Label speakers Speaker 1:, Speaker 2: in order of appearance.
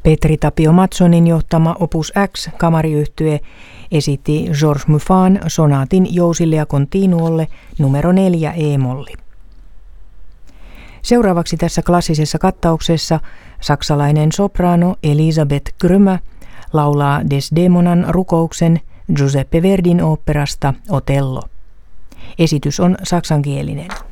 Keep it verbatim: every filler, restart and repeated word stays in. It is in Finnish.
Speaker 1: Petri Tapio Matsonin johtama Opus X kamariyhtye esitti Georges Muffan sonaatin jousille ja continuolle numero neljä e-molli. Seuraavaksi tässä klassisessa kattauksessa saksalainen sopraano Elisabeth Grömer laulaa Desdemonan rukouksen Giuseppe Verdin oopperasta Otello. Esitys on saksankielinen.